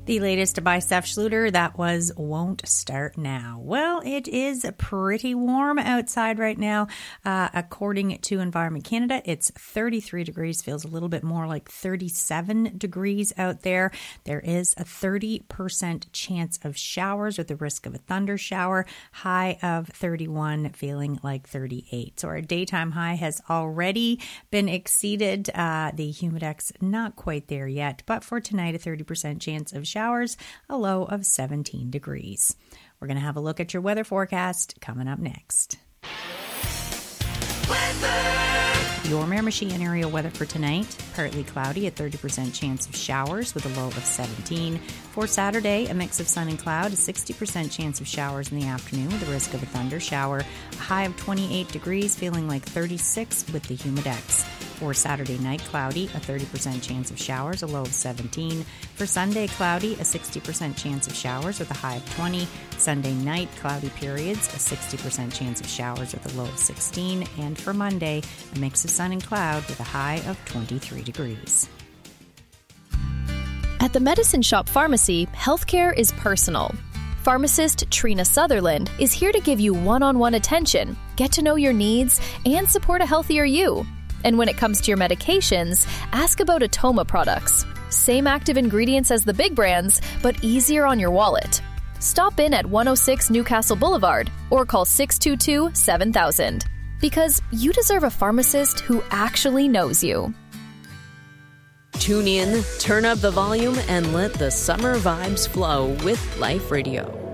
The latest by Steph Schluter, that was Won't Start Now. Well, it is pretty warm outside right now. According to Environment Canada, it's 33 degrees, feels a little bit more like 37 degrees out there. There is a 30% chance of showers with the risk of a thunder shower, high of 31, feeling like 38. So our daytime high has already been exceeded. The humidex not quite there yet, but for tonight, a 30% chance of showers, a low of 17 degrees. We're going to have a look at your weather forecast coming up next. Your Miramichi and area weather for tonight, partly cloudy, a 30% chance of showers with a low of 17. For Saturday, a mix of sun and cloud, a 60% chance of showers in the afternoon with the risk of a thunder shower, a high of 28 degrees, feeling like 36 with the humidex. For Saturday night, cloudy, a 30% chance of showers, a low of 17. For Sunday, cloudy, a 60% chance of showers with a high of 20. Sunday night, cloudy periods, a 60% chance of showers with a low of 16. And for Monday, a mix of sun and cloud with a high of 23 degrees. At the Medicine Shop Pharmacy, healthcare is personal. Pharmacist Trina Sutherland is here to give you one-on-one attention, get to know your needs, and support a healthier you. And when it comes to your medications, ask about Atoma products. Same active ingredients as the big brands, but easier on your wallet. Stop in at 106 Newcastle Boulevard or call 622-7000. Because you deserve a pharmacist who actually knows you. Tune in, turn up the volume, and let the summer vibes flow with Life Radio.